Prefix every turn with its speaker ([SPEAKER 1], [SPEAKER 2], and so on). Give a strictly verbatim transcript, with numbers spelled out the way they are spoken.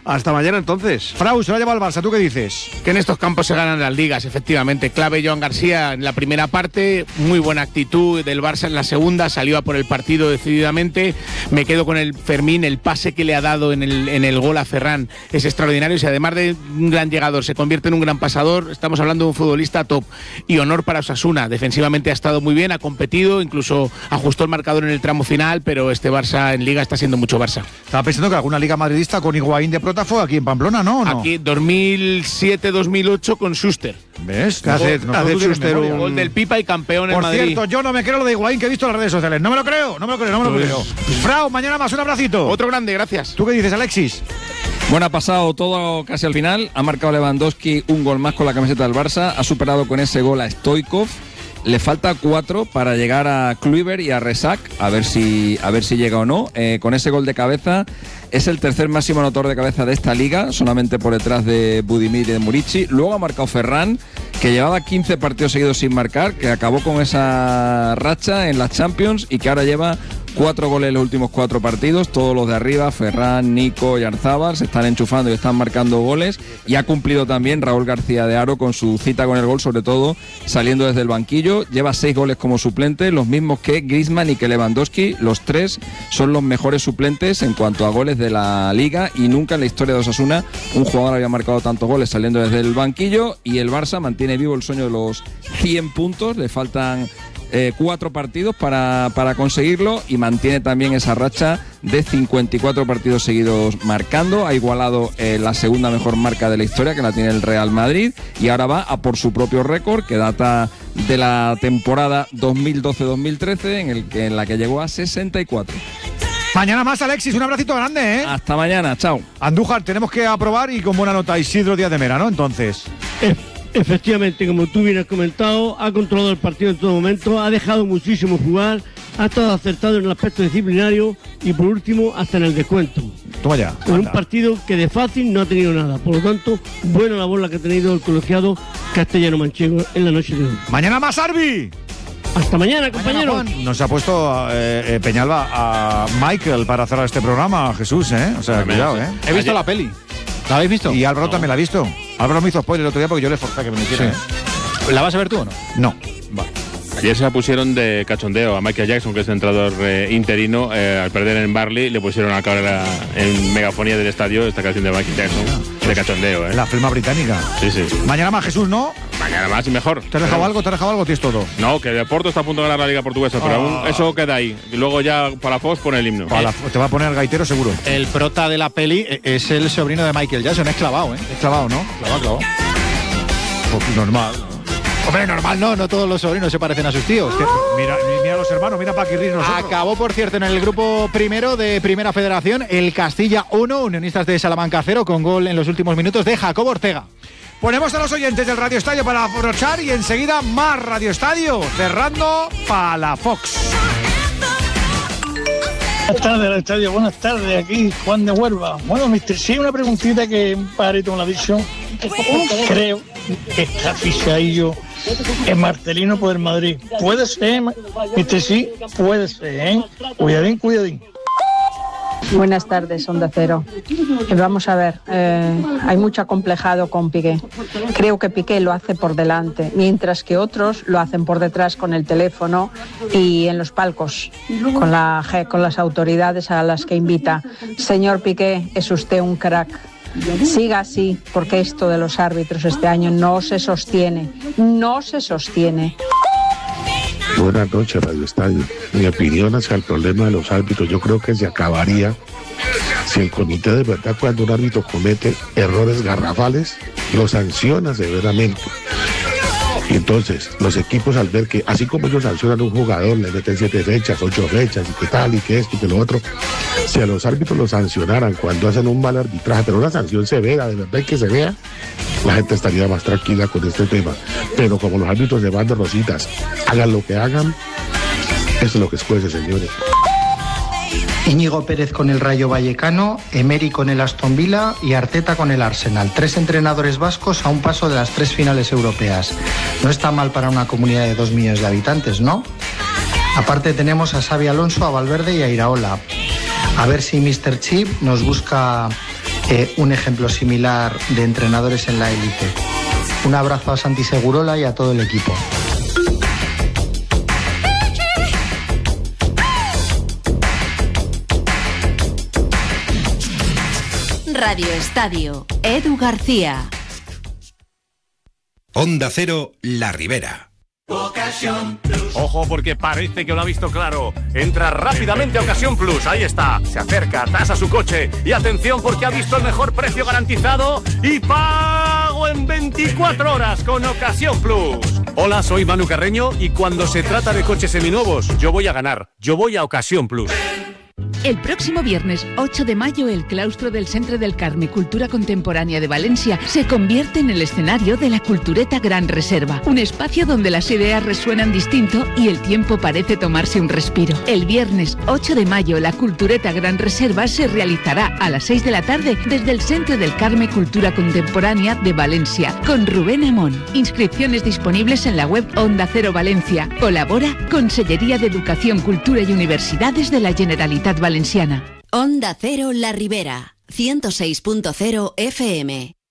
[SPEAKER 1] Hasta mañana entonces.
[SPEAKER 2] Frau, se lo ha llevado el Barça, ¿tú qué dices?
[SPEAKER 3] Que en estos campos se ganan las ligas, efectivamente. Clave Joan García en la primera parte, muy buena actitud del Barça en la segunda, salió a por el partido decididamente. Me quedo con el Fermín, el pase que le ha dado en el, en el gol a Ferran es extraordinario. Si además de un gran llegador se convierte en un gran pasador, estamos hablando de un futbolista top. Y honor para Osasuna, defensivamente ha estado muy bien, ha competido, incluso ajustó el marcador en el tramo final, pero este Barça en liga está siendo mucho Barça.
[SPEAKER 2] Estaba pensando que alguna liga madridista con Higuaín de prota fue aquí en Pamplona, ¿no? ¿O no?
[SPEAKER 3] Aquí dos mil siete dos mil ocho con Schuster.
[SPEAKER 2] ¿Ves?
[SPEAKER 1] ¿Qué hace,
[SPEAKER 2] No,
[SPEAKER 1] hace
[SPEAKER 2] no
[SPEAKER 1] Schuster
[SPEAKER 2] un
[SPEAKER 1] un
[SPEAKER 3] gol del Pipa y campeón en
[SPEAKER 2] Por
[SPEAKER 3] Madrid?
[SPEAKER 2] cierto, yo no me creo lo de Higuaín que he visto en las redes sociales. No me lo creo, no me lo creo, no me lo
[SPEAKER 3] Pues-
[SPEAKER 2] creo. Frau, mañana más, un abracito.
[SPEAKER 3] Otro grande, gracias.
[SPEAKER 2] ¿Tú qué dices, Alexis?
[SPEAKER 4] Bueno, ha pasado todo casi al final. Ha marcado Lewandowski un gol más con la camiseta del Barça. Ha superado con ese gol a Stoichkov. Le falta cuatro para llegar a Kluivert y a Resac, a ver si a ver si llega o no. Eh, con ese gol de cabeza es el tercer máximo anotador de cabeza de esta liga, solamente por detrás de Budimir y de Murici. Luego ha marcado Ferran, que llevaba quince partidos seguidos sin marcar, que acabó con esa racha en las Champions y que ahora lleva cuatro goles en los últimos cuatro partidos. Todos los de arriba, Ferran, Nico y Arzábal, se están enchufando y están marcando goles. Y ha cumplido también Raúl García de Haro con su cita con el gol, sobre todo saliendo desde el banquillo. Lleva seis goles como suplente, los mismos que Griezmann y que Lewandowski. Los tres son los mejores suplentes en cuanto a goles de la liga, y nunca en la historia de Osasuna un jugador había marcado tantos goles saliendo desde el banquillo. Y el Barça mantiene vivo el sueño de los cien puntos, le faltan Eh, cuatro partidos para, para conseguirlo, y mantiene también esa racha de cincuenta y cuatro partidos seguidos marcando. Ha igualado eh, la segunda mejor marca de la historia, que la tiene el Real Madrid, y ahora va a por su propio récord, que data de la temporada dos mil doce dos mil trece, en, el que, en la que llegó a sesenta y cuatro.
[SPEAKER 2] Mañana más, Alexis, un abracito grande, ¿eh?
[SPEAKER 4] Hasta mañana, chao.
[SPEAKER 2] Andújar, tenemos que aprobar y con buena nota Isidro Díaz de Mera, ¿no? Entonces...
[SPEAKER 5] E- Efectivamente, como tú bien has comentado, ha controlado el partido en todo momento, ha dejado muchísimo jugar, ha estado acertado en el aspecto disciplinario y por último hasta en el descuento.
[SPEAKER 2] Toma ya.
[SPEAKER 5] En un partido que de fácil no ha tenido nada. Por lo tanto, buena labor la que ha tenido el colegiado castellano manchego en la noche de hoy.
[SPEAKER 2] Mañana más, Arbi.
[SPEAKER 5] Hasta mañana, compañeros.
[SPEAKER 2] Mañana, Nos ha puesto eh, eh, Peñalba a Michael para cerrar este programa, Jesús, ¿eh? O sea, cuidado, ¿eh?
[SPEAKER 6] He visto la peli. ¿La habéis visto?
[SPEAKER 2] Y Álvaro no. también la ha visto. Álvaro me hizo spoiler el otro día porque yo le forcé que me lo hiciera.
[SPEAKER 6] Sí. ¿La vas a ver tú o no?
[SPEAKER 2] No.
[SPEAKER 6] Vale.
[SPEAKER 7] Ayer se la pusieron de cachondeo a Michael Jackson, que es entrenador eh, interino. Eh, al perder en Barley le pusieron a cara en megafonía del estadio esta canción de Michael Jackson. De cachondeo, ¿eh?
[SPEAKER 2] La firma británica.
[SPEAKER 7] Sí, sí.
[SPEAKER 2] Mañana más, Jesús, ¿no?
[SPEAKER 7] Mañana más y mejor.
[SPEAKER 2] ¿Te has dejado algo? ¿Te has dejado algo? ¿Tienes todo?
[SPEAKER 7] No, que el Porto está a punto de ganar la Liga Portuguesa, pero
[SPEAKER 2] Oh.
[SPEAKER 7] aún eso queda ahí. Y luego ya Palafox pone el himno.
[SPEAKER 2] Para, te va a poner el gaitero seguro.
[SPEAKER 6] El prota de la peli es el sobrino de Michael Jackson, es clavado, ¿eh?
[SPEAKER 2] Es clavado, ¿no?
[SPEAKER 6] Clavado, clavado.
[SPEAKER 2] Pues normal.
[SPEAKER 6] Hombre, normal no, no todos los sobrinos se parecen a sus tíos. Que...
[SPEAKER 2] Mira, mira a los hermanos, mira para Paquirri nosotros.
[SPEAKER 6] Acabó, por cierto, en el grupo primero de Primera Federación, el Castilla uno, Unionistas de Salamanca cero, con gol en los últimos minutos de Jacobo Ortega.
[SPEAKER 2] Ponemos a los oyentes del Radio Estadio para aprovechar y enseguida más Radio Estadio, cerrando Palafox.
[SPEAKER 8] Buenas tardes, Radio Estadio. Buenas tardes, aquí Juan de Huelva. Bueno, mister sí, una preguntita que un pajarito me lo ha dicho. Creo que está fichadillo en Marcelino por el Madrid. Puede ser, mister sí, puede ser, ¿eh? Cuidadín, cuidadín.
[SPEAKER 9] Buenas tardes, Onda Cero. Eh, Vamos a ver, eh, hay mucho acomplejado con Piqué. Creo que Piqué lo hace por delante, mientras que otros lo hacen por detrás con el teléfono y en los palcos, con, la, con las autoridades a las que invita. Señor Piqué, es usted un crack. Siga así, porque esto de los árbitros este año no se sostiene, no se sostiene.
[SPEAKER 10] Buenas noches, Radio Estadio. Mi opinión hacia el problema de los árbitros, yo creo que se acabaría si el comité de verdad, cuando un árbitro comete errores garrafales, lo sanciona severamente. Y entonces los equipos, al ver que así como ellos sancionan a un jugador, le meten siete fechas, ocho fechas, y que tal, y que esto, y que lo otro, si a los árbitros los sancionaran cuando hacen un mal arbitraje, pero una sanción severa, de verdad que se vea, la gente estaría más tranquila con este tema. Pero como los árbitros de banda rositas, hagan lo que hagan, eso es lo que escuece, señores.
[SPEAKER 11] Íñigo Pérez con el Rayo Vallecano, Emery con el Aston Villa y Arteta con el Arsenal. Tres entrenadores vascos a un paso de las tres finales europeas. No está mal para una comunidad de dos millones de habitantes, ¿no? Aparte tenemos a Xabi Alonso, a Valverde y a Iraola. A ver si mister Chip nos busca eh, un ejemplo similar de entrenadores en la élite. Un abrazo a Santi Segurola y a todo el equipo.
[SPEAKER 1] Radio Estadio, Edu García.
[SPEAKER 12] Onda Cero, La Ribera.
[SPEAKER 13] Ocasión Plus. Ojo, porque parece que lo ha visto claro. Entra rápidamente a Ocasión Plus. Ahí está. Se acerca, tasa su coche. Y atención, porque ha visto el mejor precio garantizado y pago en veinticuatro horas con Ocasión Plus. Hola, soy Manu Carreño y cuando se trata de coches seminuevos, yo voy a ganar. Yo voy a Ocasión Plus.
[SPEAKER 14] El próximo viernes ocho de mayo, el claustro del Centre del Carme Cultura Contemporánea de Valencia se convierte en el escenario de la Cultureta Gran Reserva, un espacio donde las ideas resuenan distinto y el tiempo parece tomarse un respiro. El viernes ocho de mayo, la Cultureta Gran Reserva se realizará a las seis de la tarde desde el Centre del Carme Cultura Contemporánea de Valencia, con Rubén Amón. Inscripciones disponibles en la web Onda Cero Valencia. Colabora Consellería de Educación, Cultura y Universidades de la Generalitat Valenciana.
[SPEAKER 1] Onda Cero La Ribera, ciento seis punto cero F M.